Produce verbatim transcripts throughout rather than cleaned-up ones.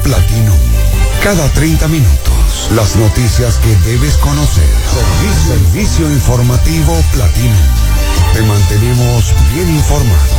Platinum. Cada treinta minutos, las noticias que debes conocer. Servicio, Servicio informativo Platinum. Te mantenemos bien informado.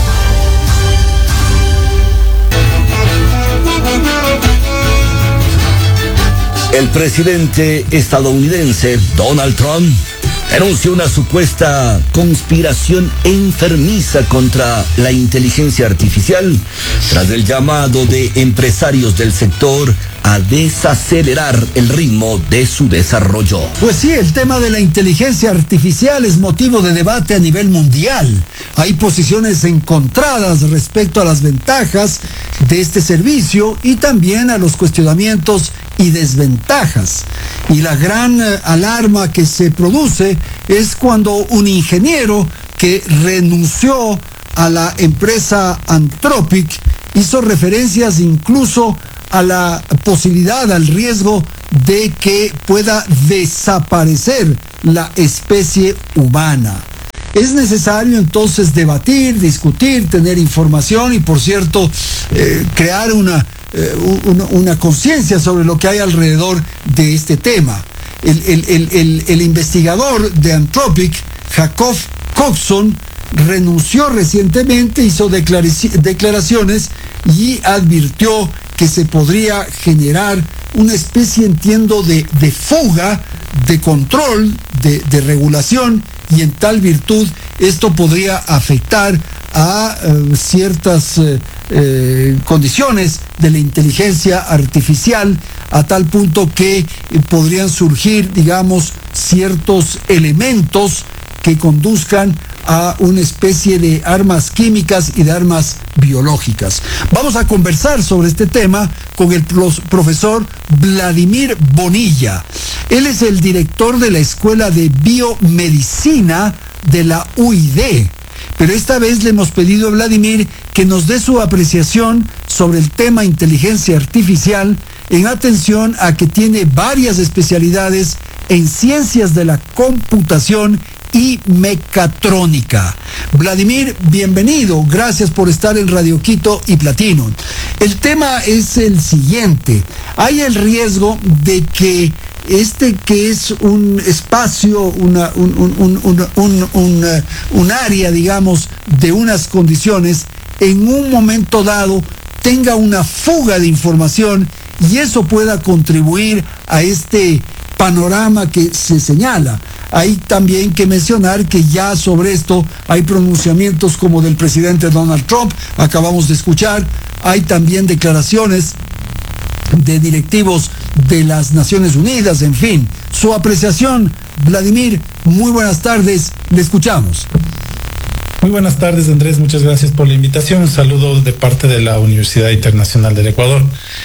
El presidente estadounidense Donald Trump denunció una supuesta conspiración enfermiza contra la inteligencia artificial tras el llamado de empresarios del sector a desacelerar el ritmo de su desarrollo. Pues sí, el tema de la inteligencia artificial es motivo de debate a nivel mundial. Hay posiciones encontradas respecto a las ventajas de este servicio y también a los cuestionamientos y desventajas. Y la gran eh, alarma que se produce es cuando un ingeniero que renunció a la empresa Anthropic hizo referencias incluso a la posibilidad, al riesgo de que pueda desaparecer la especie humana. Es necesario entonces debatir, discutir, tener información y, por cierto, eh, crear una, eh, una, una conciencia sobre lo que hay alrededor de este tema. El, el, el, el, el investigador de Anthropic, Jacob Coxon, renunció recientemente, hizo declaraciones y advirtió que se podría generar una especie, entiendo, de, de fuga, de control, de, de regulación, y en tal virtud esto podría afectar a uh, ciertas uh, eh, condiciones de la inteligencia artificial, a tal punto que eh, podrían surgir, digamos, ciertos elementos que conduzcan a una especie de armas químicas y de armas biológicas. Vamos a conversar sobre este tema con el profesor Vladimir Bonilla. Él es el director de la Escuela de Biomedicina de la U I D. Pero esta vez le hemos pedido a Vladimir que nos dé su apreciación sobre el tema inteligencia artificial, en atención a que tiene varias especialidades en ciencias de la computación y mecatrónica. Vladimir, bienvenido. Gracias por estar en Radio Quito y Platinum. El tema es el siguiente. Hay el riesgo de que este, que es un espacio, una, un, un, un, un, un, un, un área, digamos, de unas condiciones, en un momento dado tenga una fuga de información y eso pueda contribuir a este panorama que se señala. Hay también que mencionar que ya sobre esto hay pronunciamientos como del presidente Donald Trump, acabamos de escuchar, hay también declaraciones de directivos de las Naciones Unidas, en fin. Su apreciación, Vladimir, muy buenas tardes, le escuchamos. Muy buenas tardes, Andrés, muchas gracias por la invitación. Un saludo de parte de la Universidad Internacional del Ecuador.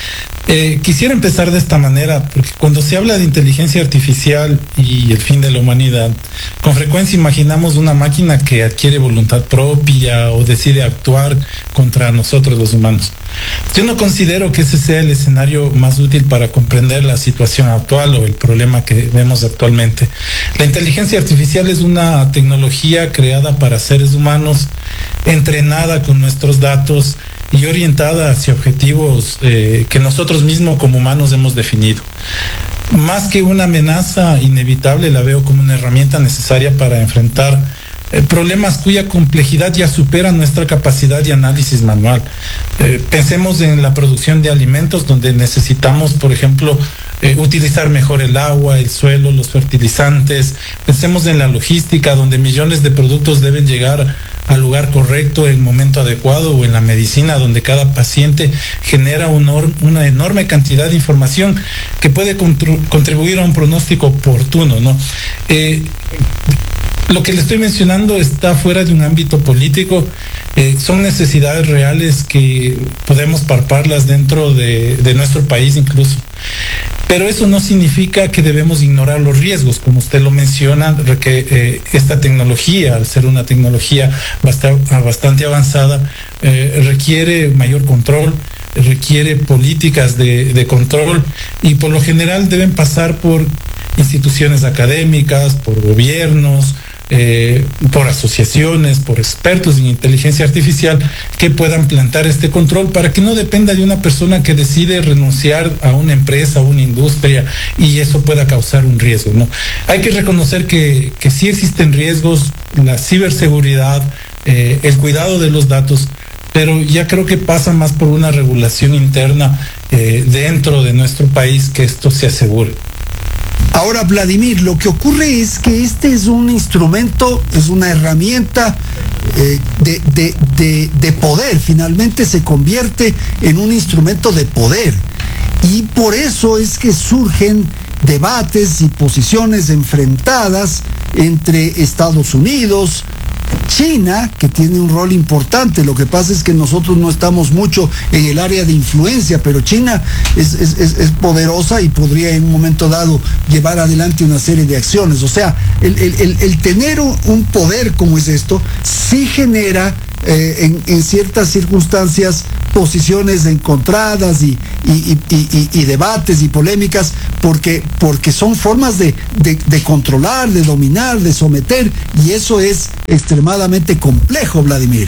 Eh, quisiera empezar de esta manera, porque cuando se habla de inteligencia artificial y el fin de la humanidad, con frecuencia imaginamos una máquina que adquiere voluntad propia o decide actuar contra nosotros los humanos. Yo no considero que ese sea el escenario más útil para comprender la situación actual o el problema que vemos actualmente. La inteligencia artificial es una tecnología creada para seres humanos, entrenada con nuestros datos y orientada hacia objetivos eh, que nosotros mismos como humanos hemos definido. Más que una amenaza inevitable, la veo como una herramienta necesaria para enfrentar eh, problemas cuya complejidad ya supera nuestra capacidad de análisis manual. Eh, pensemos en la producción de alimentos, donde necesitamos, por ejemplo, Eh, utilizar mejor el agua, el suelo, los fertilizantes. Pensemos en la logística, donde millones de productos deben llegar al lugar correcto en el momento adecuado, o en la medicina, donde cada paciente genera un or- una enorme cantidad de información que puede contru- contribuir a un pronóstico oportuno, ¿no? Eh, Lo que le estoy mencionando está fuera de un ámbito político, eh, son necesidades reales que podemos palparlas dentro de, de nuestro país incluso. Pero eso no significa que debemos ignorar los riesgos, como usted lo menciona, que eh, esta tecnología, al ser una tecnología bastante, bastante avanzada, eh, requiere mayor control, requiere políticas de, de control, y por lo general deben pasar por instituciones académicas, por gobiernos, eh, por asociaciones, por expertos en inteligencia artificial que puedan plantar este control para que no dependa de una persona que decide renunciar a una empresa, a una industria, y eso pueda causar un riesgo, ¿no? Hay que reconocer que, que sí existen riesgos, la ciberseguridad, eh, el cuidado de los datos, pero ya creo que pasa más por una regulación interna eh, dentro de nuestro país que esto se asegure. Ahora, Vladimir, lo que ocurre es que este es un instrumento, es una herramienta eh, de, de, de, de poder, finalmente se convierte en un instrumento de poder. Y por eso es que surgen debates y posiciones enfrentadas entre Estados Unidos, China, que tiene un rol importante. Lo que pasa es que nosotros no estamos mucho en el área de influencia, pero China es, es, es, es poderosa y podría en un momento dado llevar adelante una serie de acciones. O sea, el, el, el tener un poder como es esto, sí genera eh, en, en ciertas circunstancias posiciones encontradas y, y, y, y, y debates y polémicas, porque, porque son formas de, de, de controlar, de dominar, de someter, y eso es extremadamente complejo, Vladimir.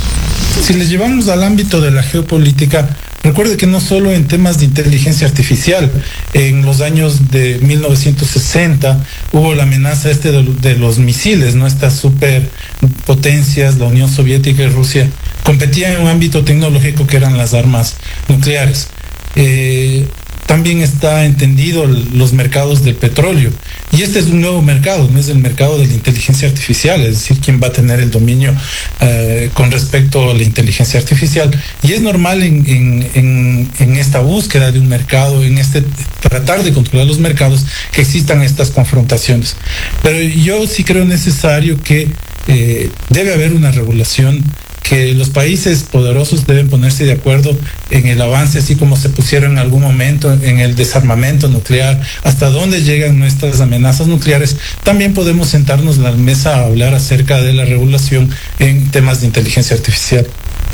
Si les llevamos al ámbito de la geopolítica, recuerde que no solo en temas de inteligencia artificial, en los años de mil novecientos sesenta hubo la amenaza este de, de los misiles, ¿no? Estas superpotencias, la Unión Soviética y Rusia, competían en un ámbito tecnológico que eran las armas nucleares. Eh, también está entendido los mercados del petróleo. Y este es un nuevo mercado, no es el mercado de la inteligencia artificial, es decir, quién va a tener el dominio eh, con respecto a la inteligencia artificial. Y es normal en, en, en, en esta búsqueda de un mercado, en este tratar de controlar los mercados, que existan estas confrontaciones. Pero yo sí creo necesario que eh, debe haber una regulación, que los países poderosos deben ponerse de acuerdo en el avance, así como se pusieron en algún momento en el desarmamento nuclear, hasta dónde llegan nuestras amenazas nucleares. También podemos sentarnos en la mesa a hablar acerca de la regulación en temas de inteligencia artificial.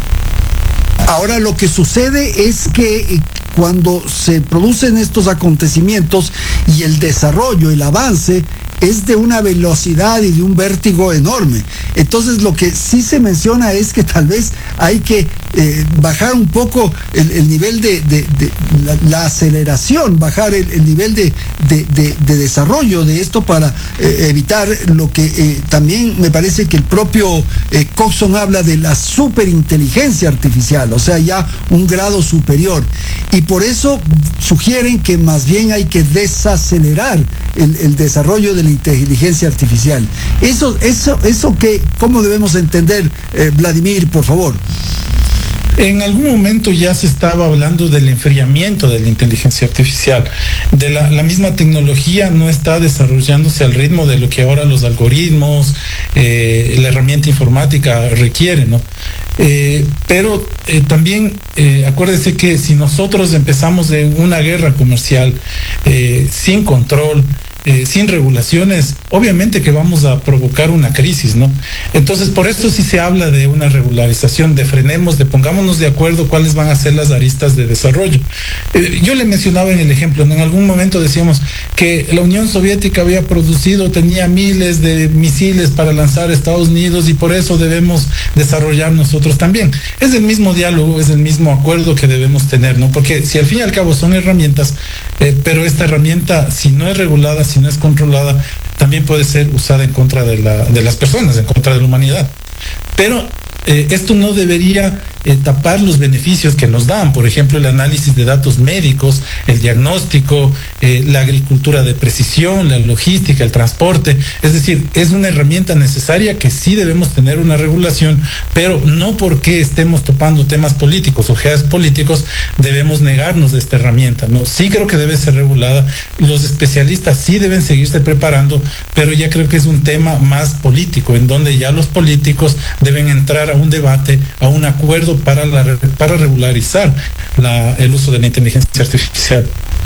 Ahora, lo que sucede es que cuando se producen estos acontecimientos y el desarrollo, el avance, es de una velocidad y de un vértigo enorme. Entonces, lo que sí se menciona es que tal vez hay que eh, bajar un poco el, el nivel de, de, de la, la aceleración, bajar el, el nivel de, de, de, de desarrollo de esto para eh, evitar lo que eh, también me parece que el propio eh, Coxon habla de la superinteligencia artificial, o sea, ya un grado superior. Y por eso sugieren que más bien hay que desacelerar el, el desarrollo de la inteligencia artificial. Eso, eso, eso que, ¿cómo debemos entender, eh, Vladimir, por favor? En algún momento ya se estaba hablando del enfriamiento de la inteligencia artificial. De la, la misma tecnología no está desarrollándose al ritmo de lo que ahora los algoritmos, eh, la herramienta informática requiere, ¿no? Eh, pero eh, también eh, acuérdese que si nosotros empezamos en una guerra comercial eh, sin control, Eh, sin regulaciones, obviamente que vamos a provocar una crisis, ¿no? Entonces, por esto sí se habla de una regularización, de frenemos, de pongámonos de acuerdo cuáles van a ser las aristas de desarrollo. Eh, yo le mencionaba en el ejemplo, ¿no? En algún momento decíamos que la Unión Soviética había producido, tenía miles de misiles para lanzar a Estados Unidos y por eso debemos desarrollar nosotros también. Es el mismo diálogo, es el mismo acuerdo que debemos tener, ¿no? Porque si al fin y al cabo son herramientas, eh, pero esta herramienta, si no es regulada, si no es controlada, también puede ser usada en contra de, la, de las personas, en contra de la humanidad. Pero eh, esto no debería eh, tapar los beneficios que nos dan, por ejemplo, el análisis de datos médicos, el diagnóstico, eh, la agricultura de precisión, la logística, el transporte. Es decir, es una herramienta necesaria que sí debemos tener una regulación, pero no porque estemos topando temas políticos o geopolíticos debemos negarnos de esta herramienta, ¿no? Sí creo que debe ser regulada, los especialistas sí deben seguirse preparando, pero ya creo que es un tema más político, en donde ya los políticos deben entrar a un debate, a un acuerdo para, la, para regularizar la, el uso de la inteligencia artificial.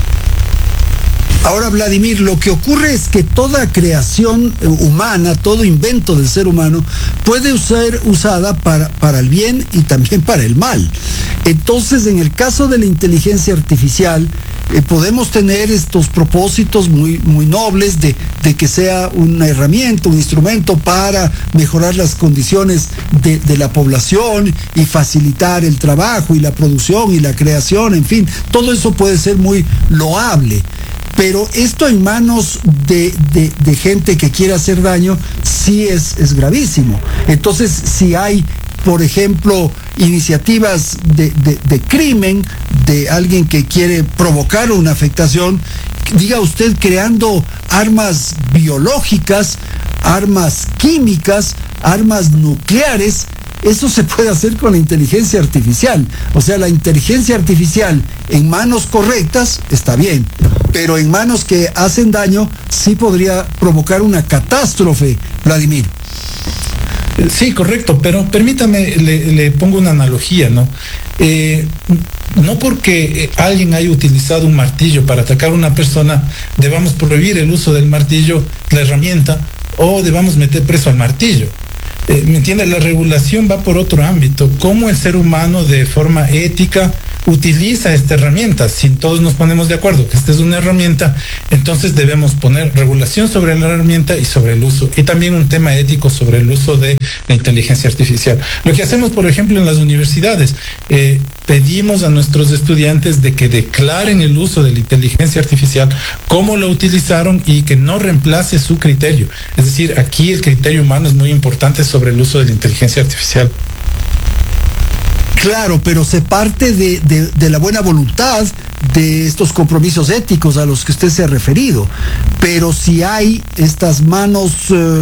Ahora, Vladimir, lo que ocurre es que toda creación humana, todo invento del ser humano puede ser usada para, para el bien y también para el mal. Entonces, en el caso de la inteligencia artificial, eh, podemos tener estos propósitos muy, muy nobles de, de que sea una herramienta, un instrumento para mejorar las condiciones de, de la población y facilitar el trabajo y la producción y la creación, en fin, todo eso puede ser muy loable. Pero esto en manos de, de, de gente que quiere hacer daño sí es, es gravísimo. Entonces, si hay, por ejemplo, iniciativas de, de, de crimen, de alguien que quiere provocar una afectación, diga usted creando armas biológicas, armas químicas, armas nucleares, eso se puede hacer con la inteligencia artificial. O sea, la inteligencia artificial en manos correctas está bien, pero en manos que hacen daño sí podría provocar una catástrofe, Vladimir. Sí, correcto, pero permítame, le, le pongo una analogía, ¿no? Eh, no porque alguien haya utilizado un martillo para atacar a una persona, debamos prohibir el uso del martillo, la herramienta, o debamos meter preso al martillo. Eh, ¿Me entiende? La regulación va por otro ámbito. ¿Cómo el ser humano de forma ética utiliza esta herramienta? Si todos nos ponemos de acuerdo que esta es una herramienta, entonces debemos poner regulación sobre la herramienta y sobre el uso. Y también un tema ético sobre el uso de la inteligencia artificial. Lo que hacemos, por ejemplo, en las universidades, eh, pedimos a nuestros estudiantes de que declaren el uso de la inteligencia artificial, cómo lo utilizaron y que no reemplace su criterio. Es decir, aquí el criterio humano es muy importante sobre el uso de la inteligencia artificial. Claro, pero se parte de, de, de la buena voluntad de estos compromisos éticos a los que usted se ha referido. Pero si hay estas manos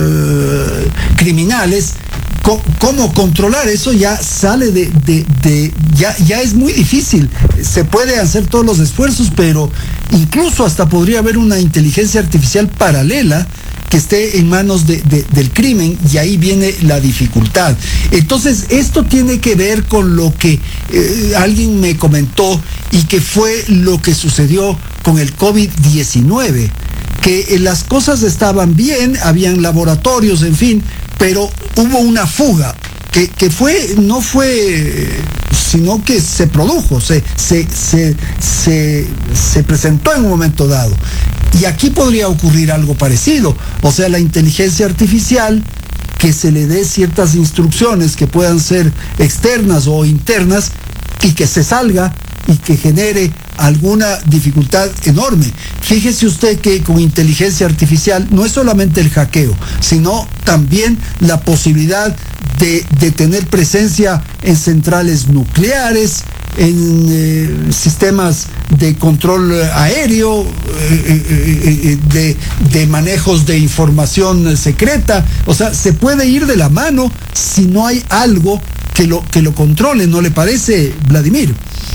eh, criminales, ¿cómo controlar eso? Ya sale de, de, de ya, ya es muy difícil. Se puede hacer todos los esfuerzos, pero incluso hasta podría haber una inteligencia artificial paralela que esté en manos de, de, del crimen, y ahí viene la dificultad. Entonces, esto tiene que ver con lo que eh, alguien me comentó y que fue lo que sucedió con el COVID diecinueve, que eh, las cosas estaban bien, habían laboratorios, en fin, pero hubo una fuga. Que, que fue, no fue, sino que se produjo, se, se, se, se, se presentó en un momento dado. Y aquí podría ocurrir algo parecido. O sea, la inteligencia artificial, que se le dé ciertas instrucciones que puedan ser externas o internas y que se salga y que genere alguna dificultad enorme. Fíjese usted que con inteligencia artificial no es solamente el hackeo, sino también la posibilidad de, de tener presencia en centrales nucleares, en eh, sistemas de control aéreo, eh, eh, eh, de, de manejos de información secreta. O sea, se puede ir de la mano si no hay algo que lo, que lo controle, ¿no le parece, Vladimir?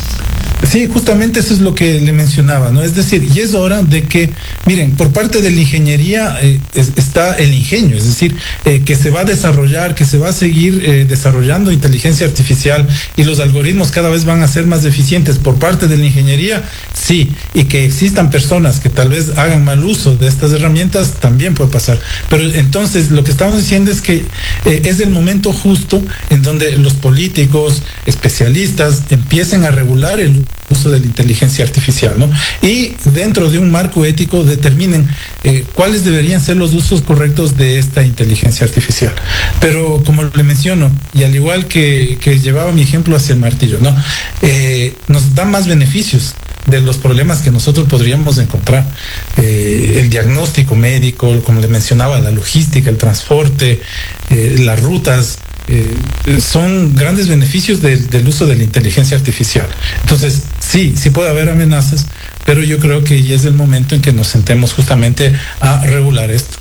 Sí, justamente eso es lo que le mencionaba, ¿no? Es decir, y es hora de que, miren, por parte de la ingeniería eh, es, está el ingenio, es decir, eh, que se va a desarrollar, que se va a seguir eh, desarrollando inteligencia artificial y los algoritmos cada vez van a ser más eficientes por parte de la ingeniería, sí, y que existan personas que tal vez hagan mal uso de estas herramientas, también puede pasar. Pero entonces lo que estamos diciendo es que eh, es el momento justo en donde los políticos, especialistas, empiecen a regular el uso de la inteligencia artificial, ¿no? Y dentro de un marco ético determinen eh, cuáles deberían ser los usos correctos de esta inteligencia artificial. Pero como le menciono, y al igual que, que llevaba mi ejemplo hacia el martillo, ¿no? Eh, nos da más beneficios de los problemas que nosotros podríamos encontrar. Eh, el diagnóstico médico, como le mencionaba, la logística, el transporte, eh, las rutas, Eh, son grandes beneficios de, del uso de la inteligencia artificial. Entonces, sí, sí puede haber amenazas, pero yo creo que ya es el momento en que nos sentemos justamente a regular esto.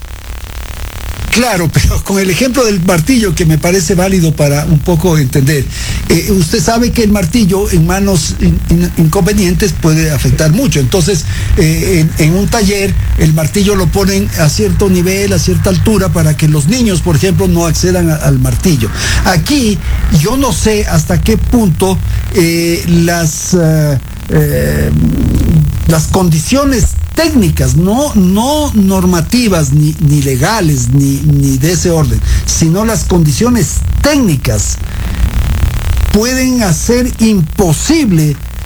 Claro, pero con el ejemplo del martillo, que me parece válido para un poco entender. Eh, usted sabe que el martillo en manos in, in, inconvenientes puede afectar mucho. Entonces, eh, en, en un taller, el martillo lo ponen a cierto nivel, a cierta altura, para que los niños, por ejemplo, no accedan a, al martillo. Aquí, yo no sé hasta qué punto eh, las... Uh, Eh, las condiciones técnicas, no, no normativas ni, ni legales ni, ni de ese orden, sino las condiciones técnicas pueden hacer imposible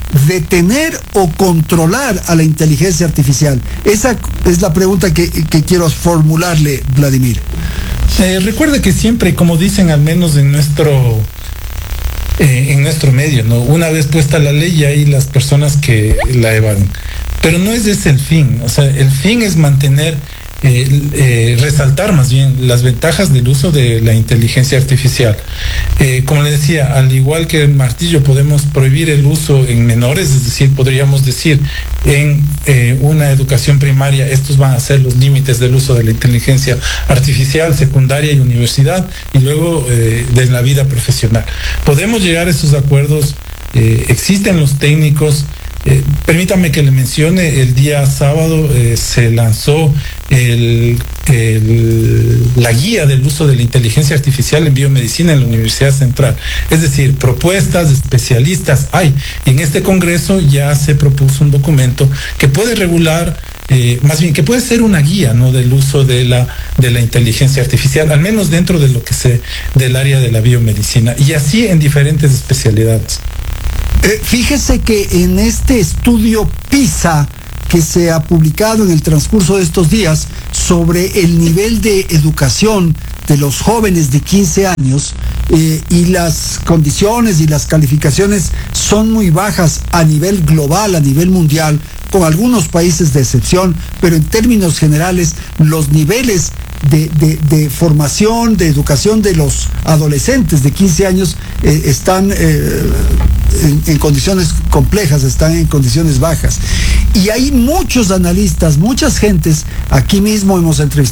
detener o controlar a la inteligencia artificial? Esa es la pregunta que, que quiero formularle, Vladimir. Eh, recuerde que siempre, como dicen al menos en nuestro eh, en nuestro medio, ¿no? Una vez puesta la ley, hay las personas que la evaden. Pero no es ese el fin. O sea, el fin es mantener, eh, eh, resaltar más bien las ventajas del uso de la inteligencia artificial. Eh, como le decía, al igual que el martillo, podemos prohibir el uso en menores, es decir, podríamos decir en eh, una educación primaria, estos van a ser los límites del uso de la inteligencia artificial, secundaria y universidad, y luego eh, de la vida profesional. Podemos llegar a esos acuerdos, eh, existen los técnicos. Eh, permítame que le mencione, el día sábado eh, se lanzó el, el, la guía del uso de la inteligencia artificial en biomedicina en la Universidad Central. Es decir, propuestas de especialistas hay. Y en este congreso ya se propuso un documento que puede regular, eh, más bien que puede ser una guía, ¿no?, del uso de la, de la inteligencia artificial, al menos dentro de lo que se, del área de la biomedicina, y así en diferentes especialidades. Eh, fíjese que en este estudio PISA que se ha publicado en el transcurso de estos días sobre el nivel de educación de los jóvenes de quince años eh, y las condiciones y las calificaciones son muy bajas a nivel global, a nivel mundial, con algunos países de excepción, pero en términos generales los niveles de, de, de formación, de educación de los adolescentes de quince años eh, están eh, en, en condiciones complejas, están en condiciones bajas. Y hay muchos analistas, muchas gentes, aquí mismo hemos entrevistado